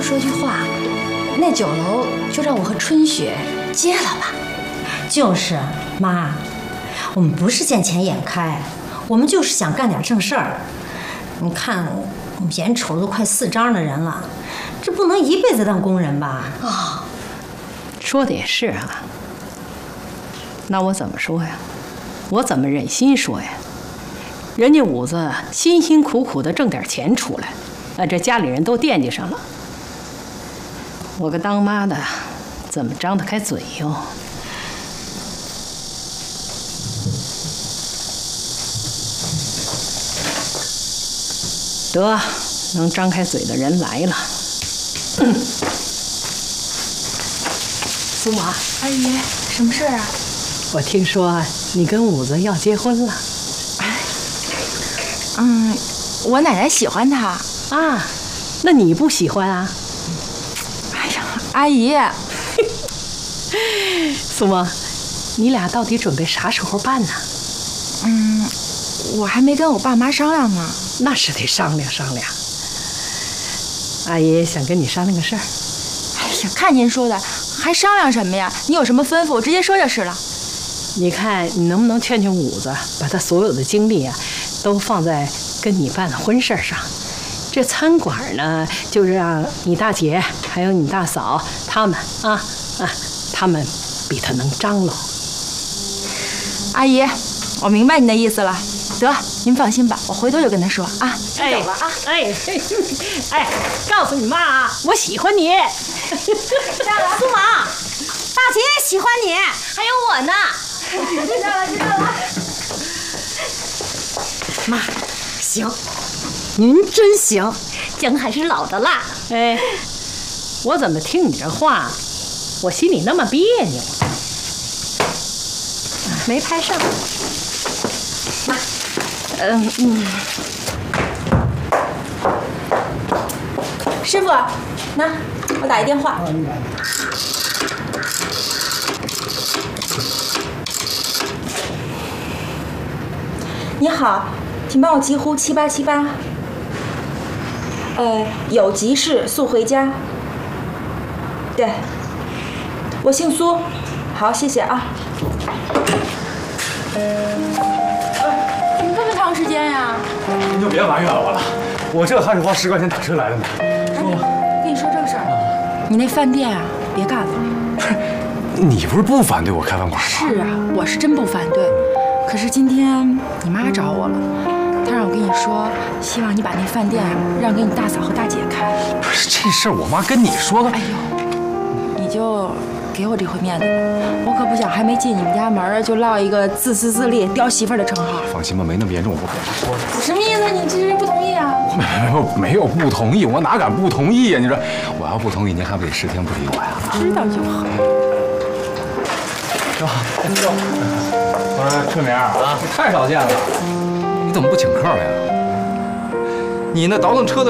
说句话，那酒楼就让我和春雪接了吧。 就是妈，我们不是见钱眼开，我们就是想干点正事儿。你看，我们眼瞅都快4张的人了，这不能一辈子当工人吧？ 啊， 说的也是啊。那我怎么说呀？我怎么忍心说呀？人家五子辛辛苦苦的挣点钱出来，这家里人都惦记上了。我个当妈的，怎么张得开嘴哟？得，能张开嘴的人来了。苏妈， 阿姨，什么事儿啊？ 我听说你跟五子要结婚了。 我奶奶喜欢他啊，那你不喜欢啊？ 哎呀，阿姨， 苏妈，你俩到底准备啥时候办呢？ 我还没跟我爸妈商量呢。 那是得商量商量。阿姨想跟你商量个事儿。 哎呀，看您说的，还商量什么呀？你有什么吩咐，直接说就是了。 你看你能不能劝劝五子，把他所有的精力啊，都放在跟你办婚事上。这餐馆呢，就让你大姐还有你大嫂他们他们比他能张罗。 阿姨，我明白您的意思了。得，您放心吧，我回头就跟他说啊。 先走了啊！哎，告诉你妈啊，我喜欢你。 苏妈，大姐也喜欢你，还有我呢。 知道了。 妈，行，您真行，姜还是老的辣。 哎，我怎么听你这话，我心里那么别扭？ 没拍上。妈， 师傅，那我打一电话。你好，请帮我急呼7878。有急事速回家。对，我姓苏。好，谢谢啊。怎么这么长时间呀？ 您就别埋怨我了，我这还是花10块钱打车来的呢。 跟你说正事儿，你那饭店啊，别干了。 你不是不反对我开饭馆吗？ 是啊，我是真不反对。可是今天你妈找我了，她让我跟你说，希望你把那饭店让给你大嫂和大姐开。 不是这事儿，我妈跟你说的。 哎呦，你就给我这回面子吧，我可不想还没进你们家门就落一个自私自利、刁媳妇的称号。 放心吧，没那么严重，我不可能说的。 什么意思？你这是不同意啊？ 没有不同意，我哪敢不同意呀？你说我要不同意，您还不得10天不理我呀？ 知道就好。 走，我说春明啊，你太少见了，你怎么不请客了呀？你那倒腾车的。